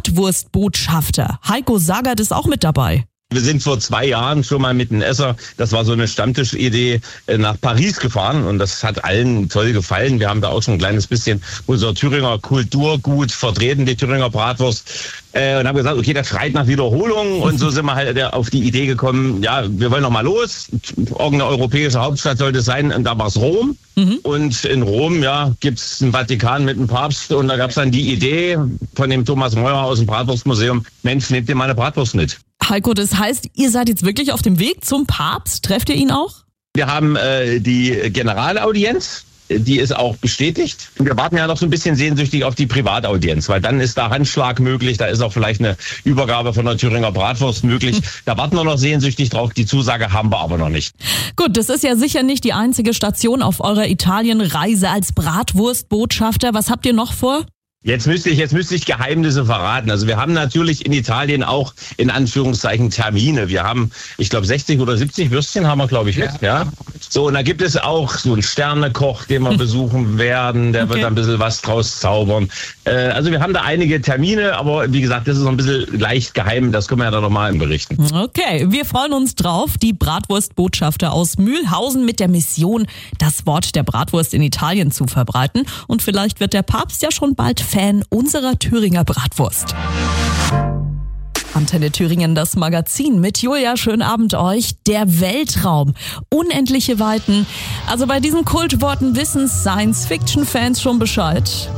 Bratwurstbotschafter. Heiko Sagert ist auch mit dabei. Wir sind vor 2 Jahren schon mal mit einem Esser, das war so eine Stammtischidee, nach Paris gefahren und das hat allen toll gefallen. Wir haben da auch schon ein kleines bisschen unser Thüringer Kulturgut vertreten, die Thüringer Bratwurst. Und haben gesagt, okay, das schreit nach Wiederholung. Und so sind wir halt auf die Idee gekommen, ja, wir wollen noch mal los. Irgendeine europäische Hauptstadt sollte es sein. Und da war es Rom. Und in Rom, ja, gibt's einen Vatikan mit einem Papst. Und da gab's dann die Idee von dem Thomas Meurer aus dem Bratwurstmuseum, Mensch, nehmt ihr mal eine Bratwurst mit. Heiko, das heißt, ihr seid jetzt wirklich auf dem Weg zum Papst? Trefft ihr ihn auch? Wir haben die Generalaudienz. Die ist auch bestätigt. Wir warten ja noch so ein bisschen sehnsüchtig auf die Privataudienz, weil dann ist da Handschlag möglich, da ist auch vielleicht eine Übergabe von der Thüringer Bratwurst möglich. Da warten wir noch sehnsüchtig drauf. Die Zusage haben wir aber noch nicht. Gut, das ist ja sicher nicht die einzige Station auf eurer Italienreise als Bratwurstbotschafter. Was habt ihr noch vor? Jetzt müsste ich Geheimnisse verraten. Also wir haben natürlich in Italien auch in Anführungszeichen Termine. Wir haben, ich glaube 60 oder 70 Würstchen haben wir, glaube ich, mit. Ja. So, und da gibt es auch so einen Sternekoch, den wir besuchen werden. Der wird da ein bisschen was draus zaubern. Also wir haben da einige Termine, aber wie gesagt, das ist noch ein bisschen leicht geheim. Das können wir ja dann nochmal berichten. Okay, wir freuen uns drauf. Die Bratwurstbotschafter aus Mühlhausen mit der Mission, das Wort der Bratwurst in Italien zu verbreiten. Und vielleicht wird der Papst ja schon bald Fan unserer Thüringer Bratwurst. Antenne Thüringen, das Magazin mit Julia. Schönen Abend euch. Der Weltraum. Unendliche Weiten. Also bei diesen Kultworten wissen Science-Fiction-Fans schon Bescheid.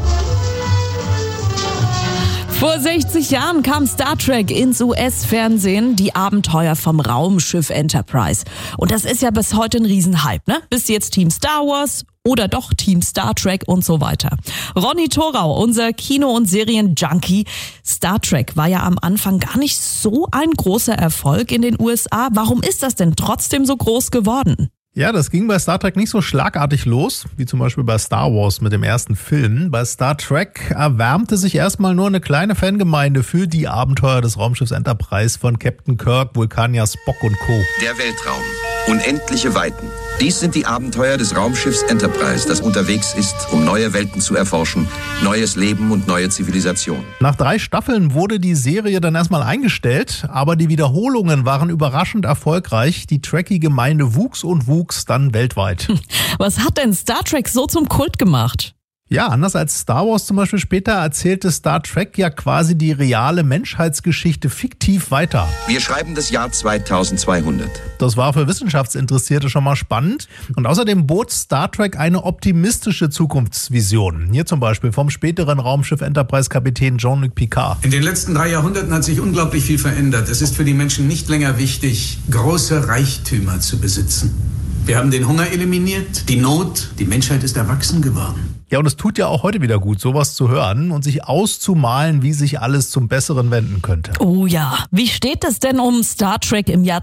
Vor 60 Jahren kam Star Trek ins US-Fernsehen, die Abenteuer vom Raumschiff Enterprise. Und das ist ja bis heute ein Riesenhype, ne? Bist jetzt Team Star Wars oder doch Team Star Trek und so weiter. Ronny Thorau, unser Kino- und Serien-Junkie. Star Trek war ja am Anfang gar nicht so ein großer Erfolg in den USA. Warum ist das denn trotzdem so groß geworden? Ja, das ging bei Star Trek nicht so schlagartig los, wie zum Beispiel bei Star Wars mit dem ersten Film. Bei Star Trek erwärmte sich erstmal nur eine kleine Fangemeinde für die Abenteuer des Raumschiffs Enterprise von Captain Kirk, Vulkanier Spock und Co. Der Weltraum. Unendliche Weiten. Dies sind die Abenteuer des Raumschiffs Enterprise, das unterwegs ist, um neue Welten zu erforschen, neues Leben und neue Zivilisationen. Nach 3 Staffeln wurde die Serie dann erstmal eingestellt, aber die Wiederholungen waren überraschend erfolgreich. Die Trekkie-Gemeinde wuchs und wuchs dann weltweit. Was hat denn Star Trek so zum Kult gemacht? Ja, anders als Star Wars zum Beispiel später erzählte Star Trek ja quasi die reale Menschheitsgeschichte fiktiv weiter. Wir schreiben das Jahr 2200. Das war für Wissenschaftsinteressierte schon mal spannend. Und außerdem bot Star Trek eine optimistische Zukunftsvision. Hier zum Beispiel vom späteren Raumschiff Enterprise-Kapitän Jean-Luc Picard. In den letzten 3 Jahrhunderten hat sich unglaublich viel verändert. Es ist für die Menschen nicht länger wichtig, große Reichtümer zu besitzen. Wir haben den Hunger eliminiert, die Not, die Menschheit ist erwachsen geworden. Ja, und es tut ja auch heute wieder gut, sowas zu hören und sich auszumalen, wie sich alles zum Besseren wenden könnte. Oh ja, wie steht es denn um Star Trek im Jahr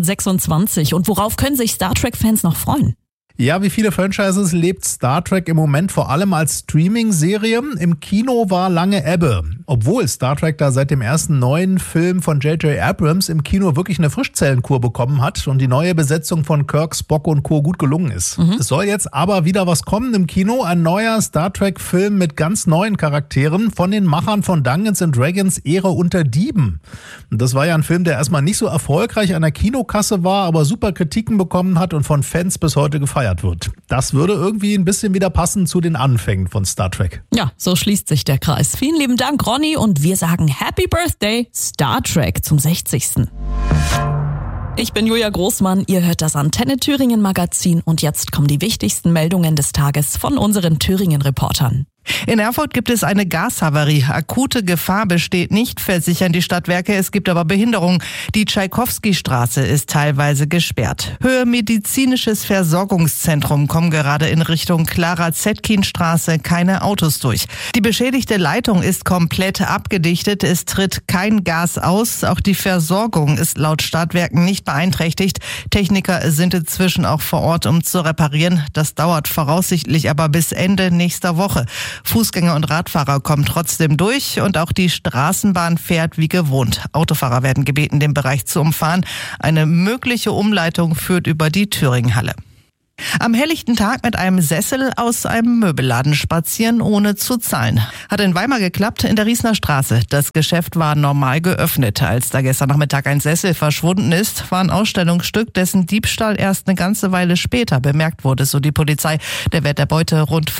2026 und worauf können sich Star Trek-Fans noch freuen? Ja, wie viele Franchises lebt Star Trek im Moment vor allem als Streaming-Serie. Im Kino war lange Ebbe. Obwohl Star Trek da seit dem ersten neuen Film von J.J. Abrams im Kino wirklich eine Frischzellenkur bekommen hat und die neue Besetzung von Kirk, Spock und Co. gut gelungen ist. Es soll jetzt aber wieder was kommen im Kino. Ein neuer Star Trek-Film mit ganz neuen Charakteren von den Machern von Dungeons & Dragons Ehre unter Dieben. Und das war ja ein Film, der erstmal nicht so erfolgreich an der Kinokasse war, aber super Kritiken bekommen hat und von Fans bis heute gefeiert wird. Das würde irgendwie ein bisschen wieder passen zu den Anfängen von Star Trek. Ja, so schließt sich der Kreis. Vielen lieben Dank, Ronny, und wir sagen Happy Birthday Star Trek zum 60. Ich bin Julia Großmann, ihr hört das Antenne Thüringen Magazin und jetzt kommen die wichtigsten Meldungen des Tages von unseren Thüringen-Reportern. In Erfurt gibt es eine Gashavarie. Akute Gefahr besteht nicht, versichern die Stadtwerke. Es gibt aber Behinderung. Die Tschaikowski-Straße ist teilweise gesperrt. Höhe medizinisches Versorgungszentrum kommen gerade in Richtung Clara-Zetkin-Straße keine Autos durch. Die beschädigte Leitung ist komplett abgedichtet. Es tritt kein Gas aus. Auch die Versorgung ist laut Stadtwerken nicht beeinträchtigt. Techniker sind inzwischen auch vor Ort, um zu reparieren. Das dauert voraussichtlich aber bis Ende nächster Woche. Fußgänger und Radfahrer kommen trotzdem durch und auch die Straßenbahn fährt wie gewohnt. Autofahrer werden gebeten, den Bereich zu umfahren. Eine mögliche Umleitung führt über die Thüringenhalle. Am helllichten Tag mit einem Sessel aus einem Möbelladen spazieren, ohne zu zahlen. Hat in Weimar geklappt, in der Riesner Straße. Das Geschäft war normal geöffnet. Als da gestern Nachmittag ein Sessel verschwunden ist, war ein Ausstellungsstück, dessen Diebstahl erst eine ganze Weile später bemerkt wurde, so die Polizei. Der Wert der Beute rund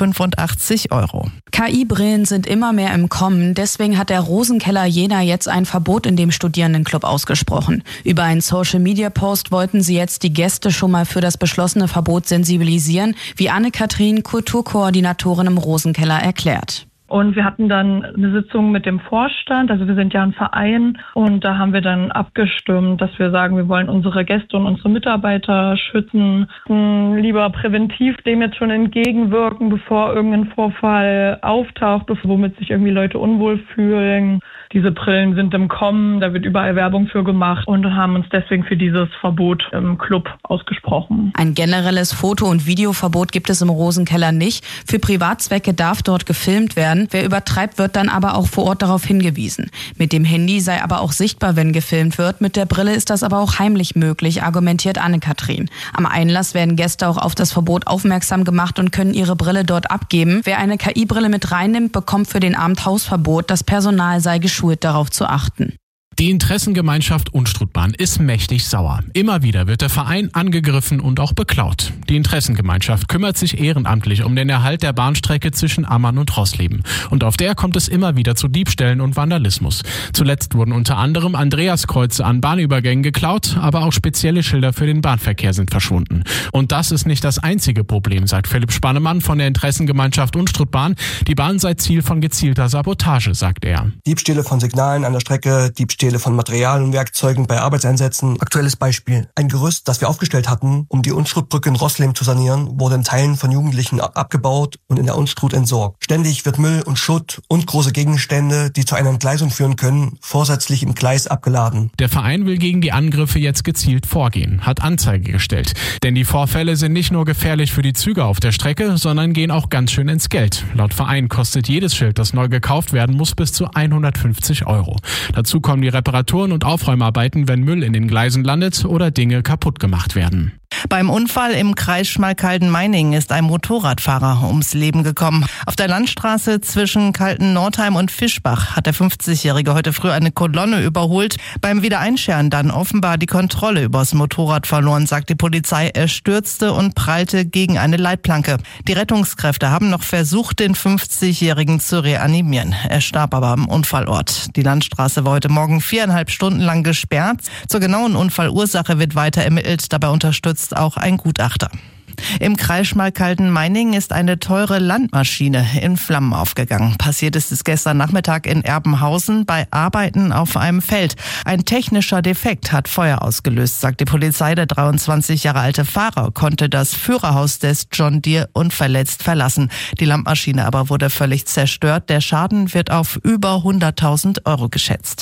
85 €. KI-Brillen sind immer mehr im Kommen. Deswegen hat der Rosenkeller Jena jetzt ein Verbot in dem Studierendenclub ausgesprochen. Über einen Social-Media-Post wollten sie jetzt die Gäste schon mal für das beschlossene Verbot sensibilisieren, wie Anne-Kathrin, Kulturkoordinatorin im Rosenkeller, erklärt. Und wir hatten dann eine Sitzung mit dem Vorstand, also wir sind ja ein Verein, und da haben wir dann abgestimmt, dass wir sagen, wir wollen unsere Gäste und unsere Mitarbeiter schützen, lieber präventiv dem jetzt schon entgegenwirken, bevor irgendein Vorfall auftaucht, womit sich irgendwie Leute unwohl fühlen. Diese Brillen sind im Kommen, da wird überall Werbung für gemacht und haben uns deswegen für dieses Verbot im Club ausgesprochen. Ein generelles Foto- und Videoverbot gibt es im Rosenkeller nicht. Für Privatzwecke darf dort gefilmt werden. Wer übertreibt, wird dann aber auch vor Ort darauf hingewiesen. Mit dem Handy sei aber auch sichtbar, wenn gefilmt wird. Mit der Brille ist das aber auch heimlich möglich, argumentiert Anne-Kathrin. Am Einlass werden Gäste auch auf das Verbot aufmerksam gemacht und können ihre Brille dort abgeben. Wer eine KI-Brille mit reinnimmt, bekommt für den Abend Hausverbot. Das Personal sei geschult, darauf zu achten. Die Interessengemeinschaft Unstrutbahn ist mächtig sauer. Immer wieder wird der Verein angegriffen und auch beklaut. Die Interessengemeinschaft kümmert sich ehrenamtlich um den Erhalt der Bahnstrecke zwischen Ammann und Roßleben. Und auf der kommt es immer wieder zu Diebstählen und Vandalismus. Zuletzt wurden unter anderem Andreaskreuze an Bahnübergängen geklaut, aber auch spezielle Schilder für den Bahnverkehr sind verschwunden. Und das ist nicht das einzige Problem, sagt Philipp Spannemann von der Interessengemeinschaft Unstrutbahn. Die Bahn sei Ziel von gezielter Sabotage, sagt er. Diebstähle von Signalen an der Strecke, Diebstähle von Material und Werkzeugen bei Arbeitseinsätzen. Aktuelles Beispiel. Ein Gerüst, das wir aufgestellt hatten, um die Unstrutbrücke in Roßleben zu sanieren, wurde in Teilen von Jugendlichen abgebaut und in der Unstrut entsorgt. Ständig wird Müll und Schutt und große Gegenstände, die zu einer Entgleisung führen können, vorsätzlich im Gleis abgeladen. Der Verein will gegen die Angriffe jetzt gezielt vorgehen, hat Anzeige gestellt. Denn die Vorfälle sind nicht nur gefährlich für die Züge auf der Strecke, sondern gehen auch ganz schön ins Geld. Laut Verein kostet jedes Schild, das neu gekauft werden muss, bis zu 150 €. Dazu kommen die Reparaturen und Aufräumarbeiten, wenn Müll in den Gleisen landet oder Dinge kaputt gemacht werden. Beim Unfall im Kreis Schmalkalden-Meiningen ist ein Motorradfahrer ums Leben gekommen. Auf der Landstraße zwischen Kalten-Nordheim und Fischbach hat der 50-Jährige heute früh eine Kolonne überholt. Beim Wiedereinscheren dann offenbar die Kontrolle übers Motorrad verloren, sagt die Polizei. Er stürzte und prallte gegen eine Leitplanke. Die Rettungskräfte haben noch versucht, den 50-Jährigen zu reanimieren. Er starb aber am Unfallort. Die Landstraße war heute Morgen 4,5 Stunden lang gesperrt. Zur genauen Unfallursache wird weiter ermittelt. Dabei unterstützt auch ein Gutachter. Im Kreis Schmalkalden-Meiningen ist eine teure Landmaschine in Flammen aufgegangen. Passiert ist es gestern Nachmittag in Erbenhausen bei Arbeiten auf einem Feld. Ein technischer Defekt hat Feuer ausgelöst, sagt die Polizei. Der 23 Jahre alte Fahrer konnte das Führerhaus des John Deere unverletzt verlassen. Die Landmaschine aber wurde völlig zerstört. Der Schaden wird auf über 100.000 € geschätzt.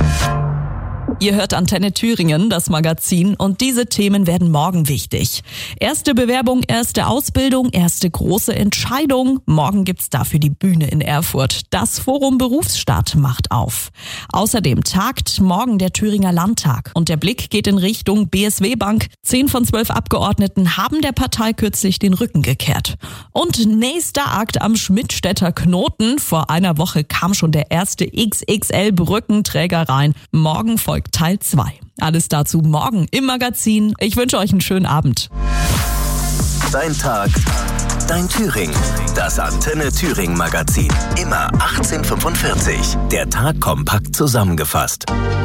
Ihr hört Antenne Thüringen, das Magazin, und diese Themen werden morgen wichtig. Erste Bewerbung, erste Ausbildung, erste große Entscheidung. Morgen gibt's dafür die Bühne in Erfurt. Das Forum Berufsstadt macht auf. Außerdem tagt morgen der Thüringer Landtag und der Blick geht in Richtung BSW Bank. 10 von 12 Abgeordneten haben der Partei kürzlich den Rücken gekehrt. Und nächster Akt am Schmidtstädter Knoten. Vor einer Woche kam schon der erste XXL-Brückenträger rein. Morgen folgt Teil 2. Alles dazu morgen im Magazin. Ich wünsche euch einen schönen Abend. Dein Tag, dein Thüringen. Das Antenne Thüringen Magazin. Immer 18:45. Der Tag kompakt zusammengefasst.